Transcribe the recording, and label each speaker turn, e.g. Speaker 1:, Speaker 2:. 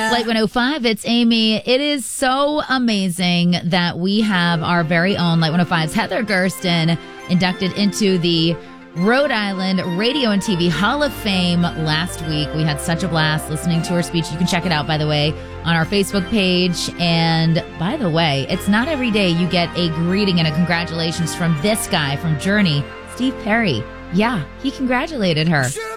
Speaker 1: Flight 105, it's Amy. It is so amazing that we have our very own Light 105's Heather Gersten inducted into the Rhode Island Radio and TV Hall of Fame last week. We had such a blast listening to her speech. You can check it out, by the way, on our Facebook page. And by the way, it's not every day you get a greeting and a congratulations from this guy from Journey, Steve Perry. Yeah, he congratulated her.